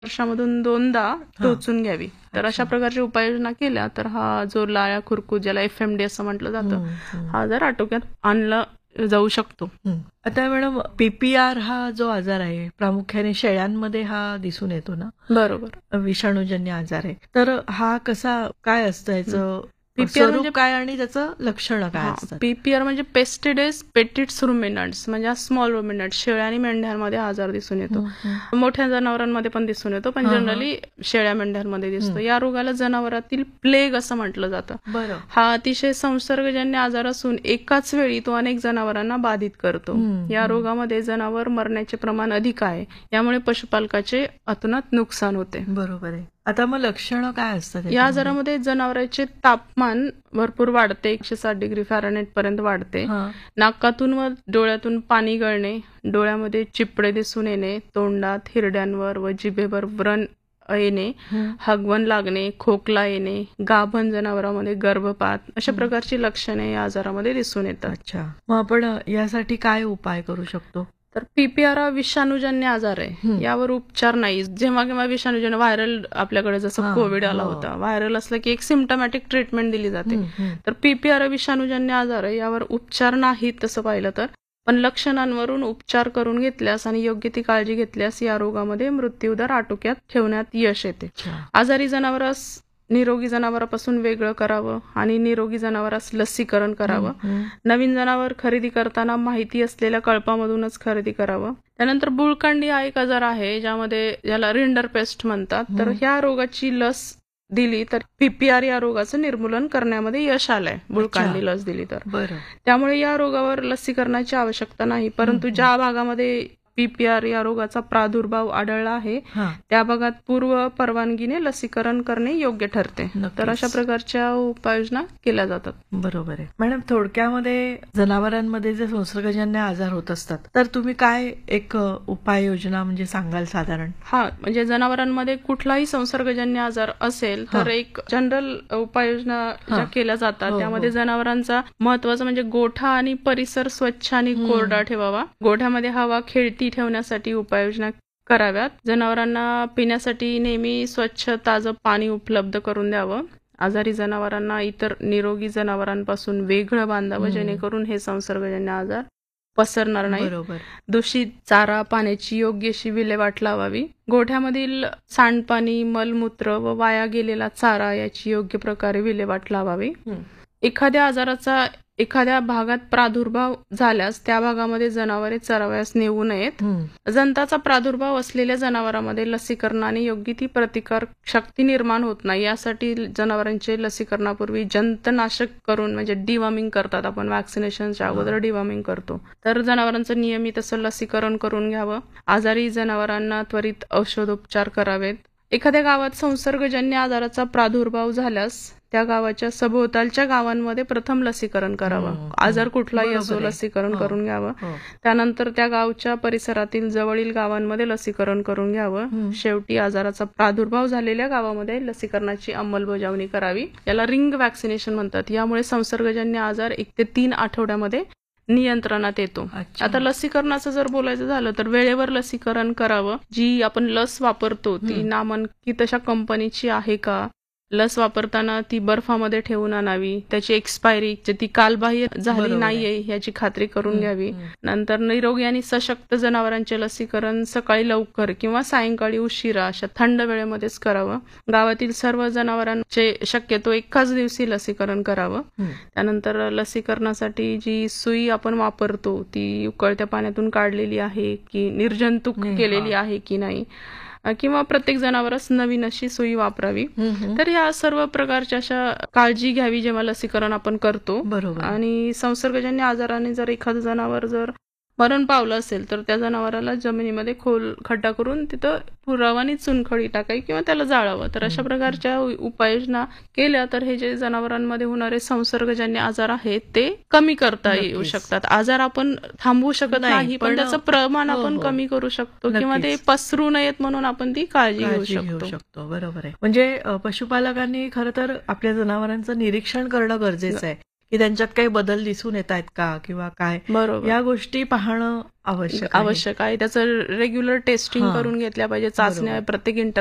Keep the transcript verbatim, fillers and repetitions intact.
वर्षामधून दोनदा टोचून घ्यावी. तर अशा प्रकारच्या उपाययोजना केल्या तर हा जो लाळ्या खुरकूत, ज्याला एफ एम डी असं म्हटलं जातं, हा आजार आटोक्यात आणला जाऊ शकतो. आता मॅडम, पीपीआर हा जो आजार आहे प्रामुख्याने शेळ्यांमध्ये हा दिसून येतो ना? बरोबर. विषाणूजन्य आजार आहे. तर हा कसा काय असतं, याचं पीपीआर म्हणजे काय आणि त्याचं लक्षण काय असतं? पीपीआर म्हणजे पेस्टिडेस पेटिट्स रुमिनंट्स, म्हणजे स्मॉल रुमिनंट, शेळ्या आणि मेंढ्यांमध्ये आजार दिसून येतो. मोठ्या जनावरांमध्ये पण दिसून येतो, पण जनरली शेळ्या मेंढ्यांमध्ये दिसतो. या रोगाला जनावरातील प्लेग असं म्हटलं जातं. हा अतिशय संसर्गजन्य आजार असून एकाच वेळी तो अनेक जनावरांना बाधित करतो. या रोगामध्ये जनावर मरण्याचे प्रमाण अधिक आहे, यामुळे पशुपालकाचे अतोनात नुकसान होते. बरोबर आहे. आता मग लक्षणं काय असतात या आजारामध्ये? जनावरांचे तापमान भरपूर वाढते, एकशे साठ डिग्री फॅरनहाईट पर्यंत वाढते. नाकातून व डोळ्यातून पाणी गळणे, डोळ्यामध्ये चिपडे दिसून येणे, तोंडात, हिरड्यांवर व जिभेवर व्रण येणे, हगवण लागणे, खोकला येणे, गाभण जनावरांमध्ये गर्भपात, अशा प्रकारची लक्षणे या आजारामध्ये दिसून येतात. अच्छा, मग आपण यासाठी काय उपाय करू शकतो? तर पीपीआर हा विषाणूजन्य आजार आहे, यावर उपचार नाही. जेव्हा केव्हा विषाणूजन्य व्हायरल आपल्याकडे जसं कोविड आला होता, व्हायरल असलं की एक सिम्टमॅटिक ट्रीटमेंट दिली जाते. तर पीपीआर हा विषाणूजन्य आजार आहे, यावर उपचार नाही तसं पाहिलं तर. पण लक्षणांवरून उपचार करून घेतल्यास आणि योग्य ती काळजी घेतल्यास या रोगामध्ये मृत्यूदर आटोक्यात ठेवण्यात यश येते. आजारी जनावरास निरोगी जनावरांपासून वेगळं करावं आणि निरोगी जनावरास लसीकरण करावं. नवीन जनावर खरेदी करताना माहिती असलेल्या कळपामधूनच खरेदी करावं. त्यानंतर बुळकांडी हा एक आजार आहे, ज्यामध्ये ज्याला रिंडरपेस्ट म्हणतात. तर ह्या रोगाची लस दिली तर पीपीआर या रोगाचं निर्मूलन करण्यामध्ये यश आलंय, बुळकांडी लस दिली तर. त्यामुळे या रोगावर लसीकरणाची आवश्यकता नाही. परंतु ज्या भागामध्ये पीपीआर या रोगाचा प्रादुर्भाव आढळला आहे त्या भागात पूर्व परवानगीने लसीकरण करणे योग्य ठरते. तर अशा प्रकारच्या उपाययोजना केल्या जातात. बरोबर आहे. मॅडम, थोडक्यामध्ये जनावरांमध्ये जे संसर्गजन्य आजार होत असतात तर तुम्ही काय एक उपाययोजना म्हणजे सांगाल साधारण? हा, म्हणजे जनावरांमध्ये कुठलाही संसर्गजन्य आजार असेल तर एक जनरल उपाययोजना ज्या केल्या जातात त्यामध्ये जनावरांचा महत्वाचा म्हणजे गोठा आणि परिसर स्वच्छ आणि कोरडा ठेवावा. गोठ्यामध्ये हवा खेळती ठेवण्यासाठी उपाययोजना कराव्यात. जनावरांना पिण्यासाठी नेहमी स्वच्छ ताजं पाणी उपलब्ध करून द्यावं. आजारी जनावरांना इतर निरोगी जनावरांपासून वेगळं बांधावं, जेणेकरून हे संसर्गजन्य आजार पसरणार नाही. दूषित चारा पाण्याची योग्य अशी विल्हेवाट लावावी. गोठ्यामधील सांडपाणी, मलमूत्र व वाया गेलेला चारा याची योग्य प्रकारे विल्हेवाट लावावी. एखाद्या आजाराचा एखाद्या भागात प्रादुर्भाव झाल्यास त्या भागामध्ये जनावरे चरावयास नेऊ नयेत. जंताचा प्रादुर्भाव असलेल्या जनावरांमध्ये लसीकरणाने योग्य ती प्रतिकार शक्ती निर्माण होत नाही, यासाठी जनावरांचे लसीकरणापूर्वी जंतनाशक करून म्हणजे डिवॉर्मिंग करतात. आपण वॅक्सिनेशनच्या अगोदर डिवॉर्मिंग करतो. तर जनावरांचं नियमित असं लसीकरण करून घ्यावं. आजारी जनावरांना त्वरित औषधोपचार करावेत. एखाद्या गावात संसर्गजन्य आजाराचा प्रादुर्भाव झाल्यास त्या गावाच्या सभोवतालच्या गावांमध्ये प्रथम लसीकरण करावं. आजार कुठलाही असो लसीकरण करून घ्यावं. त्यानंतर त्या गावच्या परिसरातील जवळील गावांमध्ये लसीकरण करून घ्यावं. शेवटी आजाराचा प्रादुर्भाव झालेल्या गावामध्ये लसीकरणाची अंमलबजावणी करावी. याला रिंग वॅक्सिनेशन म्हणतात. यामुळे संसर्गजन्य आजार एक ते तीन आठवड्यामध्ये नियंत्रणात येतो. आता लसीकरणाचं जर बोलायचं झालं तर वेळेवर लसीकरण करावं. जी आपण लस वापरतो ती नामांकित अशा कंपनीची आहे का, लस वापरताना ती बर्फामध्ये ठेवून आणावी, त्याची एक्सपायरी ती कालबाह्य झाली नाहीये याची खात्री करून घ्यावी. नंतर निरोगी आणि सशक्त जनावरांचे लसीकरण सकाळी लवकर किंवा सायंकाळी उशिरा अशा थंड वेळेमध्येच करावं. गावातील सर्व जनावरांचे शक्यतो एकाच दिवशी लसीकरण करावं. त्यानंतर लसीकरणासाठी जी सुई आपण वापरतो ती उकळत्या पाण्यातून काढलेली आहे की निर्जंतुक केलेली आहे की नाही, किंवा प्रत्येक जनावरास नवीन अशी सुई वापरावी. तर ह्या सर्व प्रकारच्या अशा काळजी घ्यावी जेव्हा लसीकरण आपण करतो. आणि संसर्गजन्य आजाराने जर एखादं जनावर जर मरण पावलं असेल तर त्या जनावराला जमिनीमध्ये खोल खड्डा करून तिथं पुरावानी चुनखडी टाकावी किंवा त्याला जाळावं. तर अशा प्रकारच्या उपाययोजना केल्या तर हे जे जनावरांमध्ये होणारे संसर्गजन्य आजार आहेत ते कमी करता येऊ शकतात. आजार आपण थांबवू शकत नाही, पण त्याचं प्रमाण आपण कमी करू शकतो किंवा ते पसरू नयेत म्हणून आपण ती काळजी घेऊ शकतो. बरोबर आहे. म्हणजे पशुपालकांनी खरं तर आपल्या जनावरांचं निरीक्षण करणं गरजेचं आहे की त्यांच्यात काही बदल दिसून येत आहेत का किंवा काय, बरोबर या गोष्टी पाहणं आवश्यक आहे. आवश्यक आहे. त्याचं रेग्युलर टेस्टिंग हां. करून घेतल्या पाहिजे, चाचण्या बरोबर. प्रत्येक